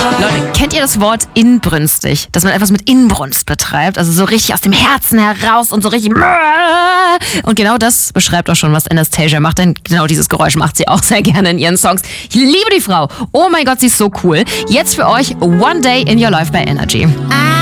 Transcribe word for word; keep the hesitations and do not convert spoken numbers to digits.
Leute, kennt ihr das Wort inbrünstig? Dass man etwas mit Inbrunst betreibt, also so richtig aus dem Herzen heraus und so richtig... Und genau das beschreibt auch schon, was Anastacia macht, denn genau dieses Geräusch macht sie auch sehr gerne in ihren Songs. Ich liebe die Frau. Oh mein Gott, sie ist so cool. Jetzt für euch One Day in Your Life bei Energy. I